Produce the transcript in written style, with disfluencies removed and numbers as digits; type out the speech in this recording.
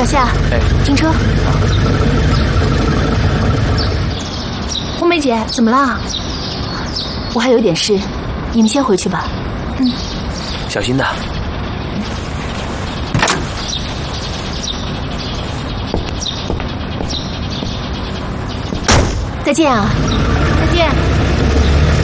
小夏， 哎， 停车。红梅姐，怎么了？我还有点事，你们先回去吧。嗯， 小心的。 再见啊！再见。